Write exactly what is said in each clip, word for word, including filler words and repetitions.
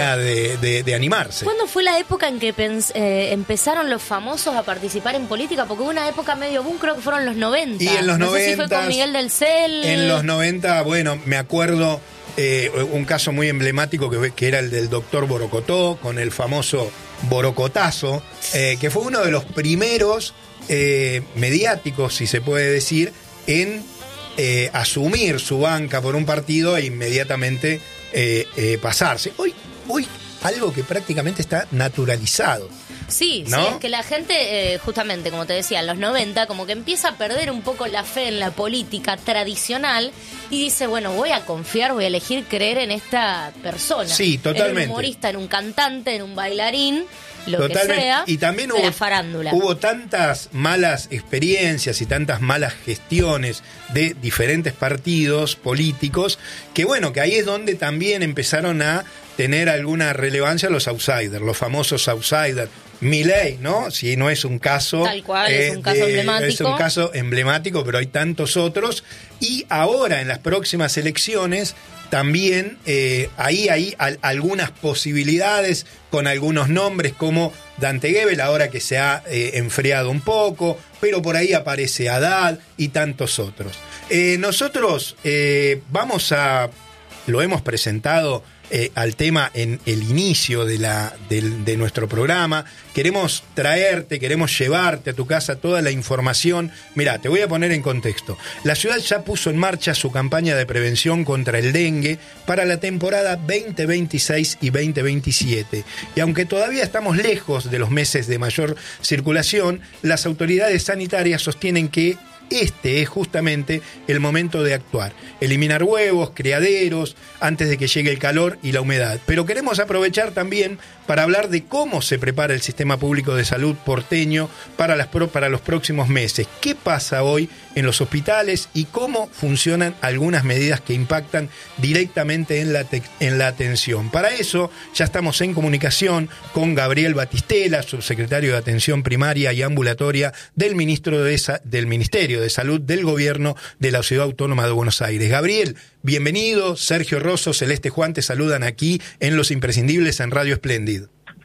De, de, de animarse. ¿Cuándo fue la época en que pens, eh, empezaron los famosos a participar en política? Porque hubo una época medio boom, creo que fueron los noventa. Y en los no noventa. sé si fue con Miguel del Cel. En los noventa, bueno, me acuerdo eh, un caso muy emblemático que, que era el del doctor Borocotó, con el famoso Borocotazo, eh, que fue uno de los primeros eh, mediáticos, si se puede decir, en eh, asumir su banca por un partido e inmediatamente eh, eh, pasarse. Hoy Hoy, algo que prácticamente está naturalizado. Sí, ¿no? sí, es que la gente, eh, justamente, como te decía, en los noventa, como que empieza a perder un poco la fe en la política tradicional y dice, bueno, voy a confiar, voy a elegir creer en esta persona. Sí, totalmente. En un humorista, en un cantante, en un bailarín, lo Totalmente. que sea, y también de hubo, la farándula. Hubo tantas malas experiencias y tantas malas gestiones de diferentes partidos políticos que bueno, que ahí es donde también empezaron a tener alguna relevancia los outsiders, los famosos outsiders. Milei, ¿no? Si no es un caso... Tal cual, eh, es un caso de, emblemático. Es un caso emblemático, pero hay tantos otros. Y ahora, en las próximas elecciones, también eh, ahí hay al, algunas posibilidades con algunos nombres como Dante Gebel, ahora que se ha eh, enfriado un poco, pero por ahí aparece Haddad y tantos otros. Eh, nosotros eh, vamos a... Lo hemos presentado... Eh, al tema en el inicio de, la, de, de nuestro programa. Queremos traerte, queremos llevarte a tu casa toda la información. Mirá, te voy a poner en contexto. La ciudad ya puso en marcha su campaña de prevención contra el dengue para la temporada veinte veintiséis y veinte veintisiete. Y aunque todavía estamos lejos de los meses de mayor circulación, las autoridades sanitarias sostienen que este es justamente el momento de actuar. Eliminar huevos, criaderos, antes de que llegue el calor y la humedad. Pero queremos aprovechar también para hablar de cómo se prepara el sistema público de salud porteño para, las pro, para los próximos meses. ¿Qué pasa hoy en los hospitales y cómo funcionan algunas medidas que impactan directamente en la, te, en la atención? Para eso ya estamos en comunicación con Gabriel Batistela, subsecretario de Atención Primaria y Ambulatoria del, ministro de esa, del Ministerio de Salud del Gobierno de la Ciudad Autónoma de Buenos Aires. Gabriel, bienvenido. Sergio Rosso, Celeste Juan te saludan aquí en Los Imprescindibles en Radio Espléndido.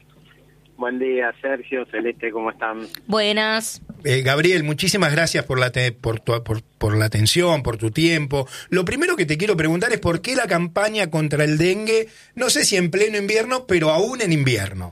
Buen día, Sergio, Celeste, ¿cómo están? Buenas. Eh, Gabriel, muchísimas gracias por la, te, por, tu, por, por la atención, por tu tiempo. Lo primero que te quiero preguntar es por qué la campaña contra el dengue, no sé si en pleno invierno, pero aún en invierno.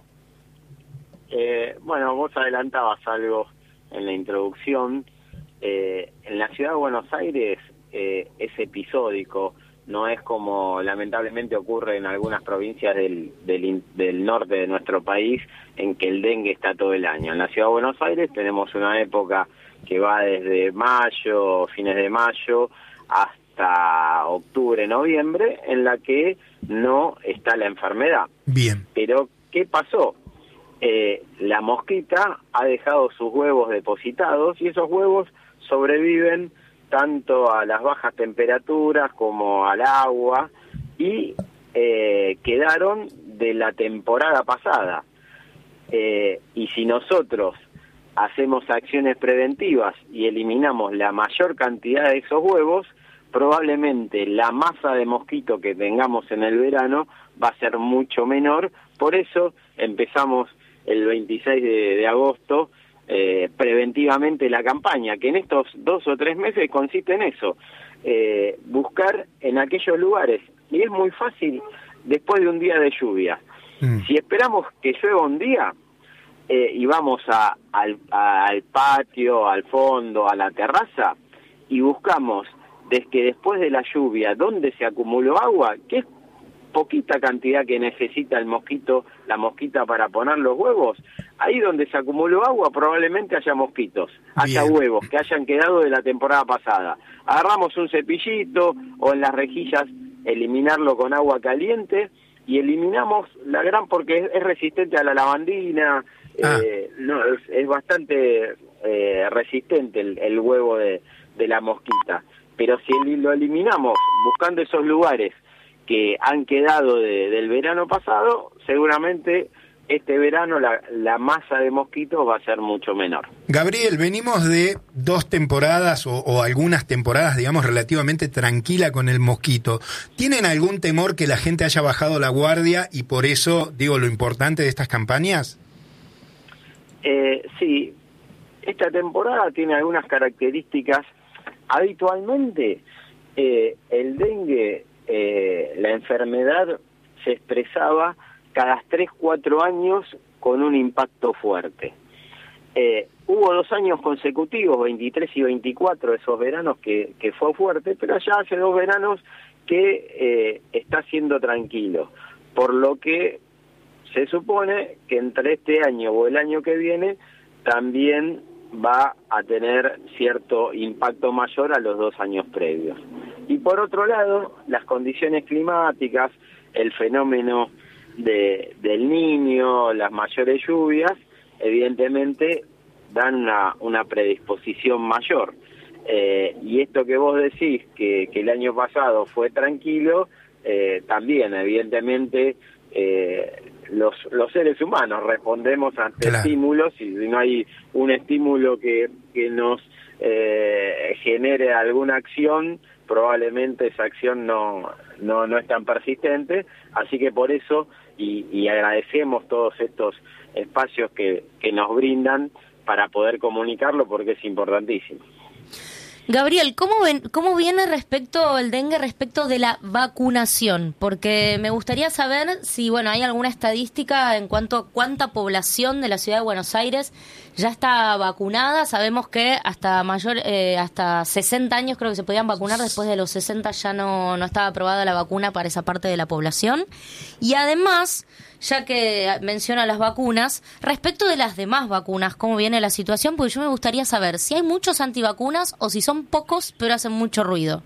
Eh, bueno, vos adelantabas algo en la introducción. Eh, en la ciudad de Buenos Aires eh, es episódico, no es como lamentablemente ocurre en algunas provincias del, del, del norte de nuestro país, en que el dengue está todo el año. En la ciudad de Buenos Aires tenemos una época que va desde mayo, fines de mayo, hasta octubre, noviembre, en la que no está la enfermedad. Bien. Pero, ¿qué pasó? Eh, la mosquita ha dejado sus huevos depositados y esos huevos sobreviven tanto a las bajas temperaturas como al agua y eh, quedaron de la temporada pasada. Eh, y si nosotros hacemos acciones preventivas y eliminamos la mayor cantidad de esos huevos, probablemente la masa de mosquito que tengamos en el verano va a ser mucho menor. Por eso empezamos el veintiséis de agosto Eh, preventivamente la campaña, que en estos dos o tres meses consiste en eso, eh, buscar en aquellos lugares, y es muy fácil después de un día de lluvia. Mm. Si esperamos que llueva un día eh, y vamos a, al, a, al patio, al fondo, a la terraza, y buscamos desde que después de la lluvia dónde se acumuló agua, que es poquita cantidad que necesita el mosquito, la mosquita para poner los huevos, ahí donde se acumuló agua probablemente haya mosquitos, haya Bien. huevos que hayan quedado de la temporada pasada. Agarramos un cepillito o en las rejillas eliminarlo con agua caliente y eliminamos la gran, porque es, es resistente a la lavandina, ah. eh, no, es, es bastante eh, resistente el, el huevo de, de la mosquita. Pero si lo eliminamos buscando esos lugares que han quedado de, del verano pasado, seguramente este verano la, la masa de mosquitos va a ser mucho menor. Gabriel, venimos de dos temporadas o, o algunas temporadas, digamos, relativamente tranquila con el mosquito. ¿Tienen algún temor que la gente haya bajado la guardia y por eso, digo, lo importante de estas campañas? Eh, sí, esta temporada tiene algunas características. Habitualmente, eh, el dengue, eh, la enfermedad se expresaba cada tres, cuatro años con un impacto fuerte. Eh, hubo dos años consecutivos, veintitrés y veinticuatro, esos veranos que, que fue fuerte, pero ya hace dos veranos que eh, está siendo tranquilo, por lo que se supone que entre este año o el año que viene también va a tener cierto impacto mayor a los dos años previos. Y por otro lado, las condiciones climáticas, el fenómeno de, del Niño, las mayores lluvias, evidentemente dan una, una predisposición mayor. Eh, y esto que vos decís, que, que el año pasado fue tranquilo, eh, también evidentemente eh, los, los seres humanos respondemos ante claro. estímulos, y si no hay un estímulo que, que nos eh, genere alguna acción, probablemente esa acción no, no, no es tan persistente, así que por eso, y, y agradecemos todos estos espacios que, que nos brindan para poder comunicarlo, porque es importantísimo. Gabriel, ¿cómo ven, cómo viene respecto el dengue respecto de la vacunación? Porque me gustaría saber si, bueno, hay alguna estadística en cuanto a cuánta población de la ciudad de Buenos Aires ya está vacunada. Sabemos que hasta mayor, eh, hasta sesenta años creo que se podían vacunar, después de los sesenta ya no, no estaba aprobada la vacuna para esa parte de la población. Y además, ya que menciona las vacunas, respecto de las demás vacunas, ¿cómo viene la situación? Porque yo me gustaría saber si hay muchos antivacunas o si son pocos pero hacen mucho ruido.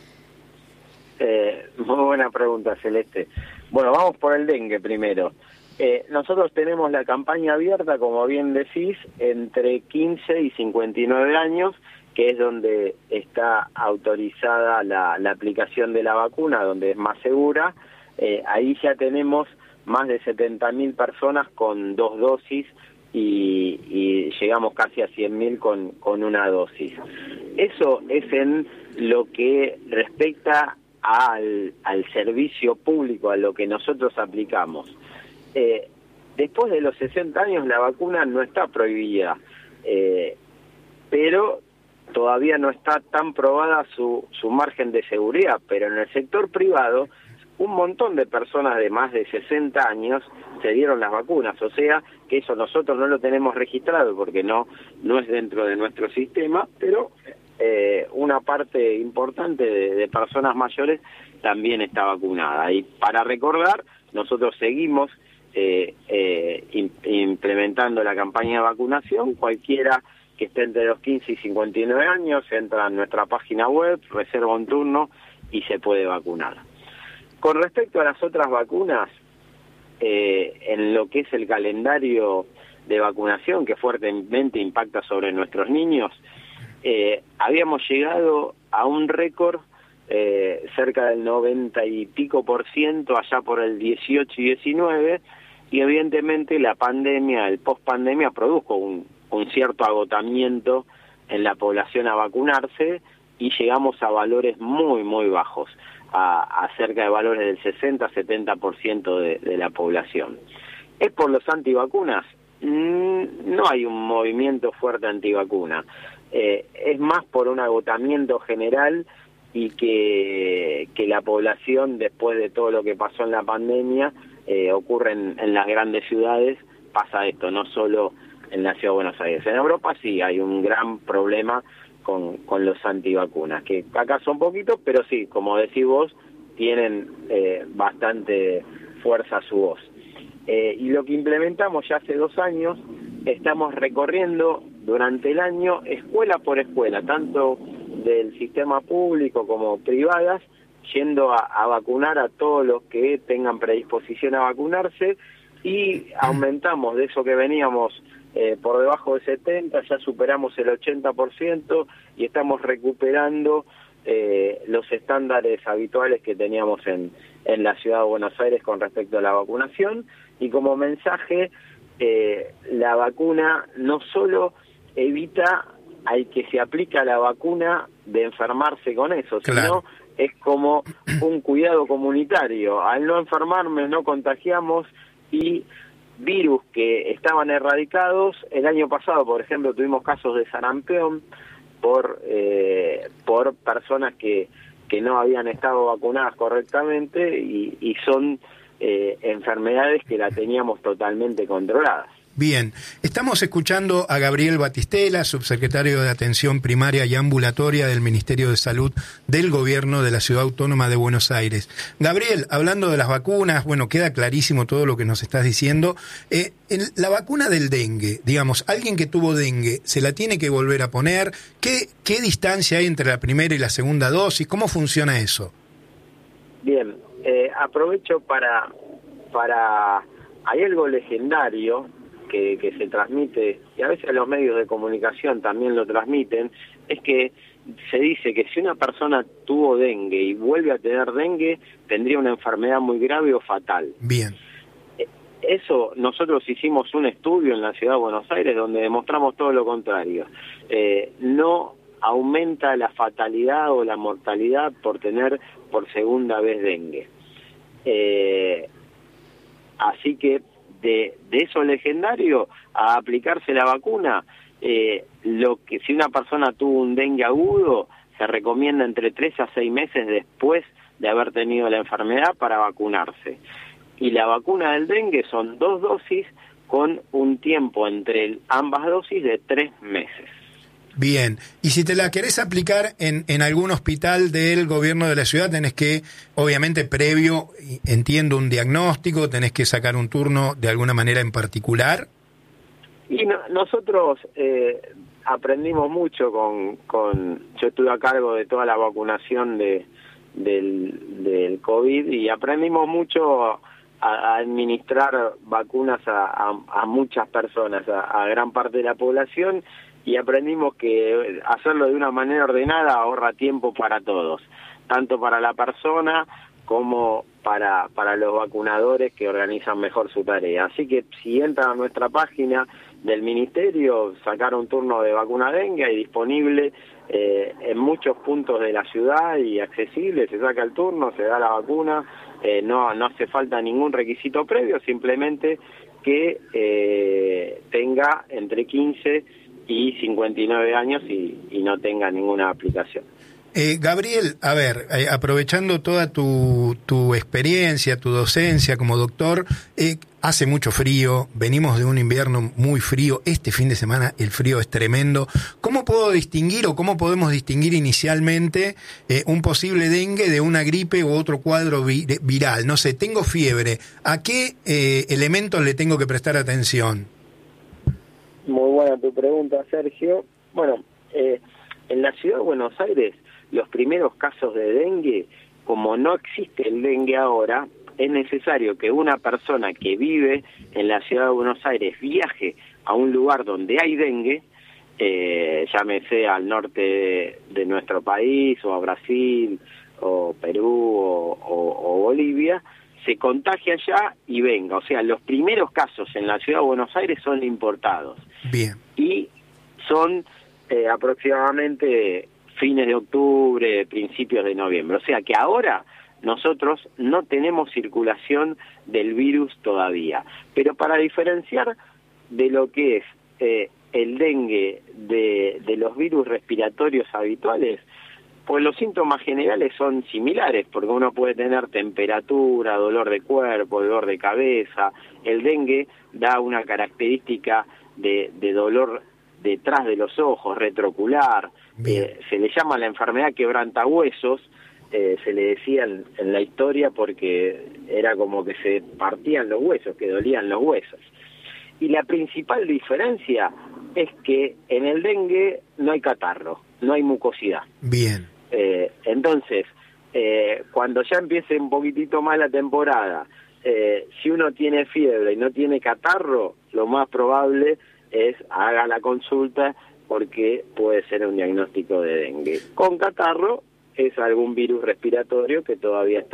Eh, muy buena pregunta, Celeste. Bueno, vamos por el dengue primero. Eh, nosotros tenemos la campaña abierta, como bien decís, entre quince y cincuenta y nueve años, que es donde está autorizada la, la aplicación de la vacuna, donde es más segura. Eh, ahí ya tenemos más de setenta mil personas con dos dosis y, y llegamos casi a cien mil con, con una dosis. Eso es en lo que respecta al, al servicio público, a lo que nosotros aplicamos. Eh, después de los sesenta años la vacuna no está prohibida, eh, pero todavía no está tan probada su, su margen de seguridad, pero en el sector privado un montón de personas de más de sesenta años se dieron las vacunas, o sea que eso nosotros no lo tenemos registrado porque no, no es dentro de nuestro sistema, pero eh, una parte importante de, de personas mayores también está vacunada. Y para recordar, nosotros seguimos eh, eh, in, implementando la campaña de vacunación. Cualquiera que esté entre los quince y cincuenta y nueve años entra en nuestra página web, reserva un turno y se puede vacunar. Con respecto a las otras vacunas, eh, en lo que es el calendario de vacunación que fuertemente impacta sobre nuestros niños, eh, habíamos llegado a un récord eh, cerca del noventa y pico por ciento allá por el dieciocho y diecinueve, y evidentemente la pandemia, el post-pandemia produjo un, un cierto agotamiento en la población a vacunarse y llegamos a valores muy, muy bajos. A, a cerca de valores del sesenta a setenta por ciento de, de la población. ¿Es por los antivacunas? Mm, no hay un movimiento fuerte antivacuna. Eh, es más por un agotamiento general y que, que la población, después de todo lo que pasó en la pandemia, eh, ocurre en, en las grandes ciudades, pasa esto, no solo en la ciudad de Buenos Aires. En Europa sí hay un gran problema Con, con los antivacunas, que acá son poquitos, pero sí, como decís vos, tienen eh, bastante fuerza su voz. Eh, y lo que implementamos ya hace dos años, estamos recorriendo durante el año escuela por escuela, tanto del sistema público como privadas, yendo a, a vacunar a todos los que tengan predisposición a vacunarse, y aumentamos de eso que veníamos Eh, por debajo de setenta, ya superamos el ochenta por ciento y estamos recuperando eh, los estándares habituales que teníamos en, en la ciudad de Buenos Aires con respecto a la vacunación. Y como mensaje, eh, la vacuna no solo evita al que se aplica la vacuna de enfermarse con eso, claro, sino es como un cuidado comunitario. Al no enfermarme, no contagiamos, y virus que estaban erradicados, el año pasado, por ejemplo, tuvimos casos de sarampión por eh, por personas que, que no habían estado vacunadas correctamente, y, y son eh, enfermedades que la teníamos totalmente controladas. Bien, estamos escuchando a Gabriel Batistela, subsecretario de Atención Primaria y Ambulatoria del Ministerio de Salud del Gobierno de la Ciudad Autónoma de Buenos Aires. Gabriel, hablando de las vacunas, bueno, queda clarísimo todo lo que nos estás diciendo. Eh, en la vacuna del dengue, digamos, alguien que tuvo dengue, ¿se la tiene que volver a poner? ¿Qué, qué distancia hay entre la primera y la segunda dosis? ¿Cómo funciona eso? Bien, eh, aprovecho para, para... Hay algo legendario Que, que se transmite, y a veces los medios de comunicación también lo transmiten, es que se dice que si una persona tuvo dengue y vuelve a tener dengue, tendría una enfermedad muy grave o fatal. Bien. Eso, nosotros hicimos un estudio en la ciudad de Buenos Aires donde demostramos todo lo contrario. Eh, no aumenta la fatalidad o la mortalidad por tener por segunda vez dengue. Eh, así que De, de eso legendario a aplicarse la vacuna, eh, lo que si una persona tuvo un dengue agudo, se recomienda entre tres a seis meses después de haber tenido la enfermedad para vacunarse. Y la vacuna del dengue son dos dosis con un tiempo entre ambas dosis de tres meses. Bien, y si te la querés aplicar en, en algún hospital del gobierno de la ciudad, tenés que, obviamente, previo, entiendo, un diagnóstico, tenés que sacar un turno de alguna manera en particular. Y no, nosotros eh, aprendimos mucho con, con... Yo estuve a cargo de toda la vacunación de del, del COVID, y aprendimos mucho a, a administrar vacunas a, a, a muchas personas, a, a gran parte de la población, y aprendimos que hacerlo de una manera ordenada ahorra tiempo para todos, tanto para la persona como para, para los vacunadores que organizan mejor su tarea. Así que si entran a nuestra página del Ministerio, sacar un turno de vacuna dengue, hay disponible eh, en muchos puntos de la ciudad y accesible, se saca el turno, se da la vacuna, eh, no, no hace falta ningún requisito previo, simplemente que eh, tenga entre quince y cincuenta y nueve años y, y no tenga ninguna aplicación. Eh, Gabriel, a ver, eh, aprovechando toda tu, tu experiencia, tu docencia como doctor, eh, hace mucho frío, venimos de un invierno muy frío, este fin de semana el frío es tremendo. ¿Cómo puedo distinguir o cómo podemos distinguir inicialmente eh, un posible dengue de una gripe u otro cuadro vi- viral? No sé, tengo fiebre, ¿a qué eh, elementos le tengo que prestar atención? Muy buena tu pregunta, Sergio. Bueno, eh, en la ciudad de Buenos Aires, los primeros casos de dengue, como no existe el dengue ahora, es necesario que una persona que vive en la ciudad de Buenos Aires viaje a un lugar donde hay dengue, eh, llámese al norte de, de nuestro país, o a Brasil, o Perú, o, o, o Bolivia, se contagie allá y venga. O sea, los primeros casos en la ciudad de Buenos Aires son importados. Bien. Y son eh, aproximadamente fines de octubre, principios de noviembre. O sea que ahora nosotros no tenemos circulación del virus todavía. Pero para diferenciar de lo que es eh, el dengue de, de los virus respiratorios habituales, pues los síntomas generales son similares, porque uno puede tener temperatura, dolor de cuerpo, dolor de cabeza. El dengue da una característica de, de dolor detrás de los ojos, retroocular. Eh, se le llama la enfermedad quebrantahuesos, eh, se le decía en, en la historia porque era como que se partían los huesos, que dolían los huesos. Y la principal diferencia es que en el dengue no hay catarro, no hay mucosidad. Bien. Eh, entonces, eh, cuando ya empiece un poquitito más la temporada, eh, si uno tiene fiebre y no tiene catarro, lo más probable es haga la consulta, porque puede ser un diagnóstico de dengue. Con catarro es algún virus respiratorio que todavía está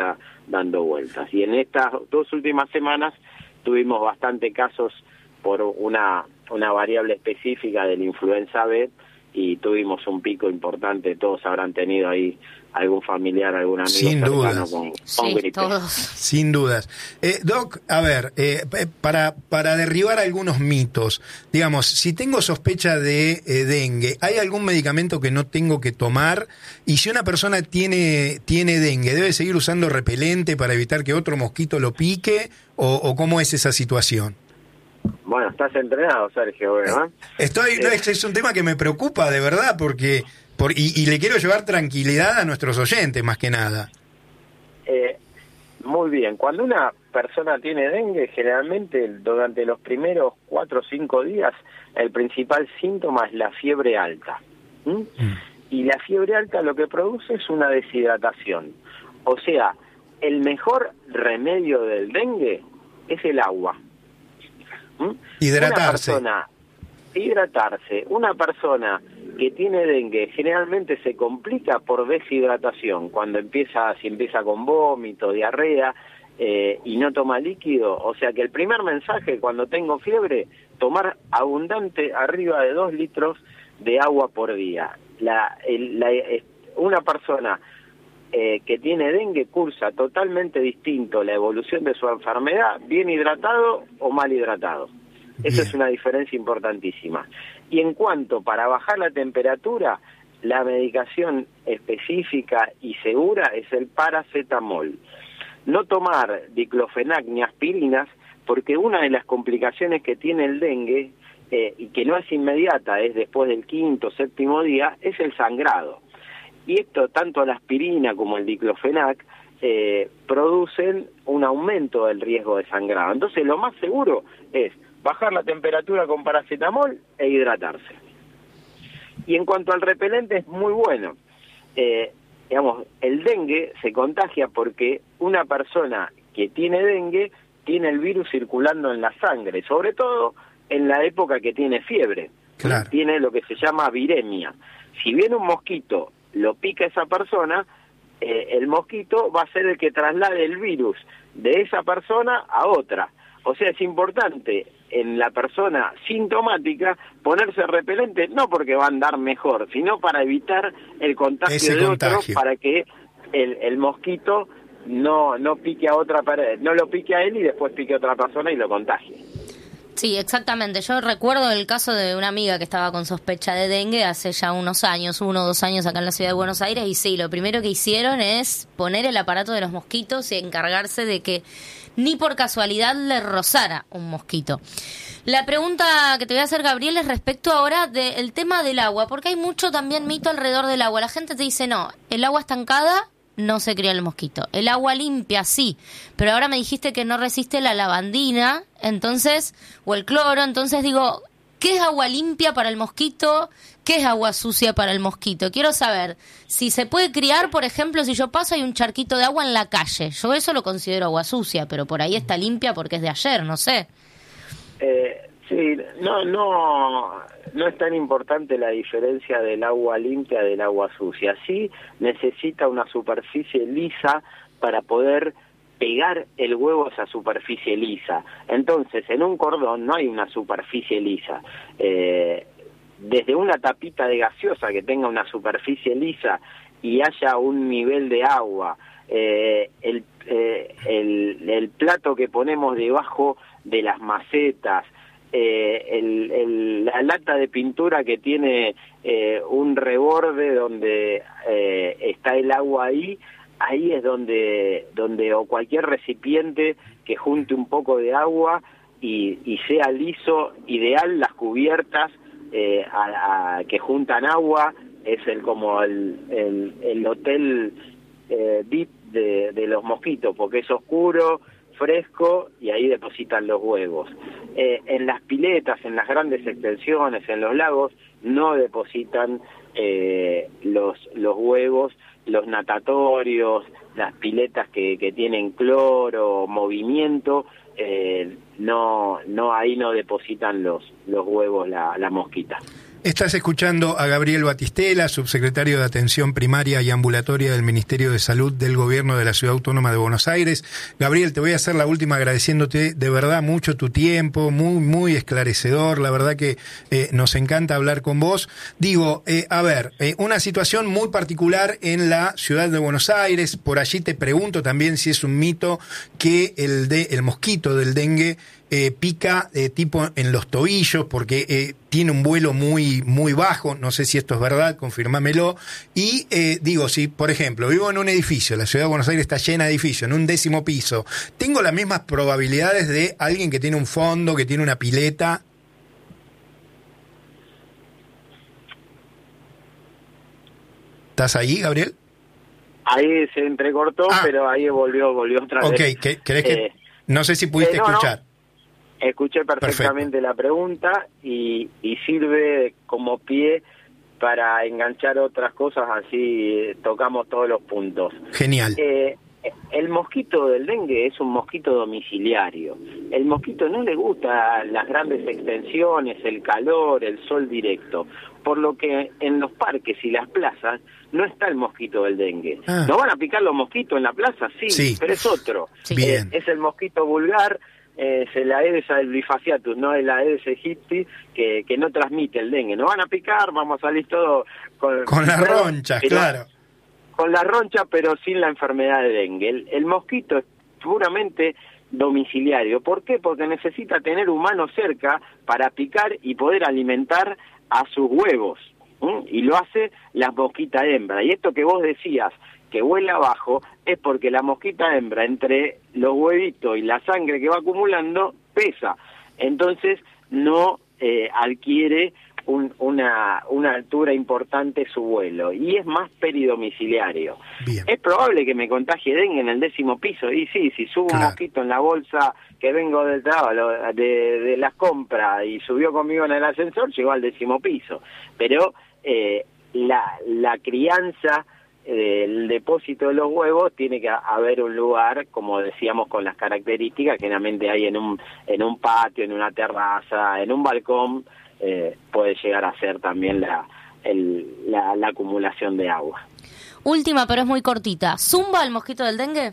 dando vueltas. Y en estas dos últimas semanas tuvimos bastante casos por una, una variable específica de la influenza B, y tuvimos un pico importante. Todos habrán tenido ahí algún familiar, algún amigo Sin cercano dudas. con, Sí, con gripe. todos. Sin dudas. Eh, Doc, a ver, eh, para, para derribar algunos mitos, digamos, si tengo sospecha de eh, dengue, ¿hay algún medicamento que no tengo que tomar? Y si una persona tiene, tiene dengue, ¿debe seguir usando repelente para evitar que otro mosquito lo pique? ¿O, o cómo es esa situación? Bueno, estás entrenado, Sergio, ¿verdad? Estoy, no, es, es un tema que me preocupa de verdad, porque por, y, y le quiero llevar tranquilidad a nuestros oyentes, más que nada. Eh, muy bien, cuando una persona tiene dengue, generalmente durante los primeros cuatro o cinco días, el principal síntoma es la fiebre alta. ¿Mm? Mm. Y la fiebre alta lo que produce es una deshidratación. O sea, el mejor remedio del dengue es el agua. ¿Mm? Hidratarse. Una persona, hidratarse. Una persona que tiene dengue generalmente se complica por deshidratación. Cuando empieza, si empieza con vómito, diarrea eh, y no toma líquido. O sea que el primer mensaje cuando tengo fiebre, tomar abundante, arriba de dos litros de agua por día. La, el, la, una persona eh, que tiene dengue cursa totalmente distinto la evolución de su enfermedad, bien hidratado o mal hidratado. Esa es una diferencia importantísima. Y en cuanto para bajar la temperatura, la medicación específica y segura es el paracetamol. No tomar diclofenac ni aspirinas, porque una de las complicaciones que tiene el dengue, eh, y que no es inmediata, es después del quinto, séptimo día, es el sangrado. Y esto, tanto la aspirina como el diclofenac, eh, producen un aumento del riesgo de sangrado. Entonces, lo más seguro es bajar la temperatura con paracetamol e hidratarse. Y en cuanto al repelente, es muy bueno. Eh, digamos, el dengue se contagia porque una persona que tiene dengue tiene el virus circulando en la sangre, sobre todo en la época que tiene fiebre. Claro. Tiene lo que se llama viremia. Si bien un mosquito lo pica a esa persona, eh, el mosquito va a ser el que traslade el virus de esa persona a otra. O sea, es importante en la persona sintomática ponerse repelente, no porque va a andar mejor, sino para evitar el contagio Ese de contagio. otro, para que el, el mosquito no no pique a otra, no lo pique a él y después pique a otra persona y lo contagie. Sí, exactamente. Yo recuerdo el caso de una amiga que estaba con sospecha de dengue hace ya unos años, uno o dos años acá en la ciudad de Buenos Aires, y sí, lo primero que hicieron es poner el aparato de los mosquitos y encargarse de que ni por casualidad le rozara un mosquito. La pregunta que te voy a hacer, Gabriel, es respecto ahora del tema del agua, porque hay mucho también mito alrededor del agua. La gente te dice, no, el agua estancada no se cría el mosquito. El agua limpia, sí, pero ahora me dijiste que no resiste la lavandina, entonces, o el cloro, entonces digo, ¿qué es agua limpia para el mosquito? ¿Qué es agua sucia para el mosquito? Quiero saber si se puede criar, por ejemplo, si yo paso hay un charquito de agua en la calle. Yo eso lo considero agua sucia, pero por ahí está limpia porque es de ayer, no sé. Eh, sí, no, no, no es tan importante la diferencia del agua limpia del agua sucia. Sí necesita una superficie lisa para poder pegar el huevo a esa superficie lisa. Entonces, en un cordón no hay una superficie lisa. Eh, desde una tapita de gaseosa que tenga una superficie lisa y haya un nivel de agua, eh, el, eh, el, el plato que ponemos debajo de las macetas, eh, el, el, la lata de pintura que tiene eh, un reborde donde eh, está el agua ahí, ahí es donde, donde o cualquier recipiente que junte un poco de agua y, y sea liso, ideal las cubiertas eh, a, a, que juntan agua, es el como el, el, el hotel eh, V I P de, de los mosquitos, porque es oscuro, fresco y ahí depositan los huevos. Eh, en las piletas, en las grandes extensiones, en los lagos, no depositan eh, los, los huevos, los natatorios, las piletas que, que tienen cloro, movimiento, eh, no, no ahí no depositan los, los huevos la, la mosquita. Estás escuchando a Gabriel Batistela, subsecretario de Atención Primaria y Ambulatoria del Ministerio de Salud del Gobierno de la Ciudad Autónoma de Buenos Aires. Gabriel, te voy a hacer la última agradeciéndote de verdad mucho tu tiempo, muy, muy esclarecedor. La verdad que eh, nos encanta hablar con vos. Digo, eh, a ver, eh, una situación muy particular en la Ciudad de Buenos Aires. Por allí te pregunto también si es un mito que el, de, el mosquito del dengue Eh, pica eh, tipo en los tobillos porque eh, tiene un vuelo muy muy bajo, no sé si esto es verdad, confirmámelo. Y eh, digo, si por ejemplo vivo en un edificio, la Ciudad de Buenos Aires está llena de edificios, en un décimo piso, ¿tengo las mismas probabilidades de alguien que tiene un fondo, que tiene una pileta? ¿Estás ahí, Gabriel? Ahí se entrecortó, ah. pero ahí volvió, volvió otra okay. vez. Ok, ¿querés que...? Eh, no sé si pudiste eh, no, escuchar. No. Escuché perfectamente Perfecto. la pregunta y, y sirve como pie para enganchar otras cosas, así tocamos todos los puntos. Genial. Eh, el mosquito del dengue es un mosquito domiciliario. El mosquito no le gusta las grandes extensiones, el calor, el sol directo, por lo que en los parques y las plazas no está el mosquito del dengue. Ah. ¿No van a picar los mosquitos en la plaza? Sí, sí. pero es otro. Sí. Bien. Es, es el mosquito vulgar. Es el Aedes albifasciatus, no el Aedes aegypti, que, que no transmite el dengue. No van a picar, vamos a salir todos con... Con las ronchas, claro. Con las ronchas, pero sin la enfermedad de dengue. El, el mosquito es puramente domiciliario. ¿Por qué? Porque necesita tener humanos cerca para picar y poder alimentar a sus huevos. ¿Mm? Y lo hace la mosquita hembra. Y esto que vos decías, que vuela abajo, es porque la mosquita hembra, entre los huevitos y la sangre que va acumulando, pesa. Entonces no eh, adquiere un, una, una altura importante su vuelo, y es más peridomiciliario. Bien. Es probable que me contagie dengue en el décimo piso, y sí, si subo claro. un mosquito en la bolsa que vengo del trabajo, de, de las compras, y subió conmigo en el ascensor, llegó al décimo piso. Pero eh, la, la crianza el depósito de los huevos tiene que haber un lugar, como decíamos, con las características que generalmente hay en un en un patio, en una terraza, en un balcón, eh, puede llegar a ser también la, el, la la acumulación de agua. Última, pero es muy cortita. ¿Zumba el mosquito del dengue?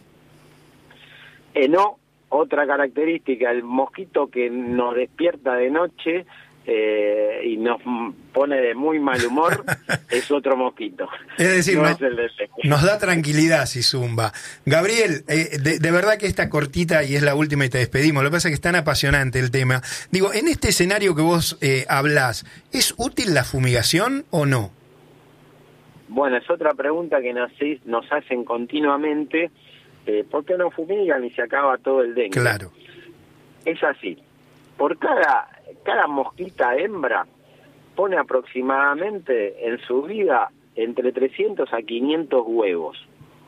Eh, no, otra característica, el mosquito que nos despierta de noche Eh, y nos pone de muy mal humor, es otro mosquito. Es decir, no no, es el de nos da tranquilidad si zumba. Gabriel, eh, de, de verdad que esta cortita, y es la última y te despedimos, lo que pasa es que es tan apasionante el tema. Digo, en este escenario que vos eh, hablás, ¿es útil la fumigación o no? Bueno, es otra pregunta que nos, nos hacen continuamente. Eh, ¿Por qué no fumigan y se acaba todo el dengue? Claro. Es así. Por cada... Cada mosquita hembra pone aproximadamente en su vida entre trescientos a quinientos huevos.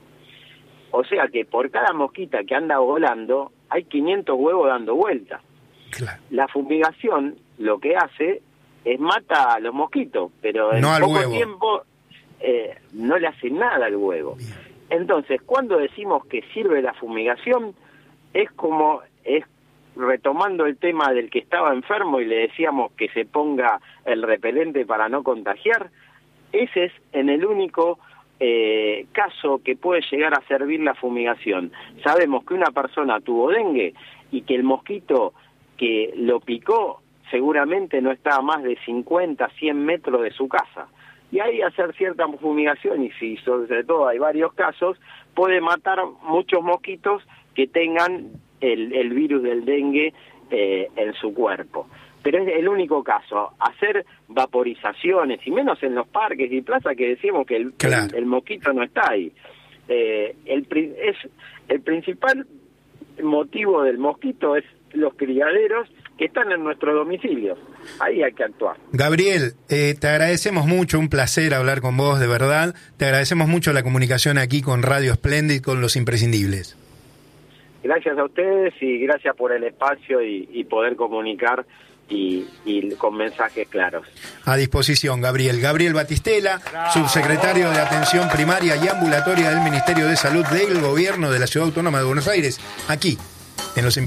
O sea que por cada mosquita que anda volando, hay quinientos huevos dando vuelta. Claro. La fumigación lo que hace es mata a los mosquitos, pero en no poco huevo. tiempo eh, no le hace nada al huevo. Bien. Entonces, cuando decimos que sirve la fumigación, es como... es retomando el tema del que estaba enfermo y le decíamos que se ponga el repelente para no contagiar, ese es en el único eh, caso que puede llegar a servir la fumigación. Sabemos que una persona tuvo dengue y que el mosquito que lo picó seguramente no está a más de cincuenta, cien metros de su casa. Y ahí hacer cierta fumigación, y si sobre todo hay varios casos, puede matar muchos mosquitos que tengan El, el virus del dengue eh, en su cuerpo. Pero es el único caso. Hacer vaporizaciones, y menos en los parques y plazas, que decimos que el, claro. el, el mosquito no está ahí. Eh, el, es, el principal motivo del mosquito es los criaderos que están en nuestros domicilios. Ahí hay que actuar. Gabriel, eh, te agradecemos mucho, un placer hablar con vos, de verdad. Te agradecemos mucho la comunicación aquí con Radio Splendid, con Los Imprescindibles. Gracias a ustedes y gracias por el espacio y, y poder comunicar y, y con mensajes claros. A disposición, Gabriel. Gabriel Batistela, Bravo. subsecretario de Atención Primaria y Ambulatoria del Ministerio de Salud del Gobierno de la Ciudad Autónoma de Buenos Aires, aquí, en Los Imprescindibles.